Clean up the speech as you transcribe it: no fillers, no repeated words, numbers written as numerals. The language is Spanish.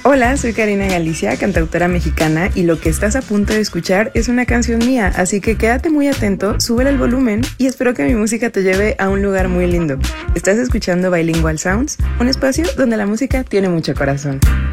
Hola, soy Karina Galicia, cantautora mexicana, y lo que estás a punto de escuchar es una canción mía, así que quédate muy atento, sube el volumen y espero que mi música te lleve a un lugar muy lindo. Estás escuchando Bilingual Sounds, un espacio donde la música tiene mucho corazón.